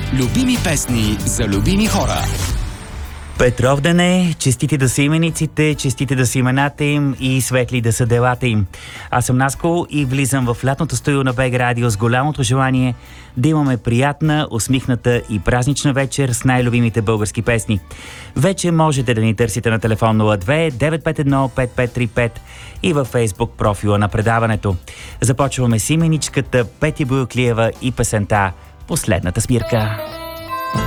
Любими песни за любими хора. Петров ден, честити да са имениците, честити да са имената им и светли да са делата им. Аз съм Наско и влизам в лятното студио на БГ Радио с голямото желание да имаме приятна, усмихната и празнична вечер с най-любимите български песни. Вече можете да ни търсите на телефон 02 951 5535 и във Фейсбук профила на предаването. Започваме с именичката Петя Бояклиева и песента "Последната спирка".